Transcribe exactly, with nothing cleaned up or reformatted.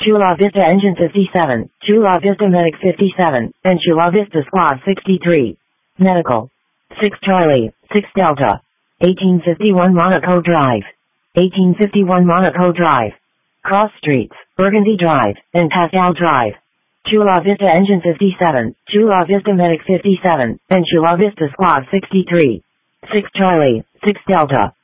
Chula Vista Engine fifty-seven, Chula Vista Medic fifty-seven, and Chula Vista Squad sixty-three. Medical. six Charlie, six Delta. eighteen fifty-one Monaco Drive. eighteen fifty-one Monaco Drive. Cross Streets, Burgundy Drive, and Pascal Drive. Chula Vista Engine fifty-seven, Chula Vista Medic fifty-seven, and Chula Vista Squad sixty-three. six Charlie, six Delta.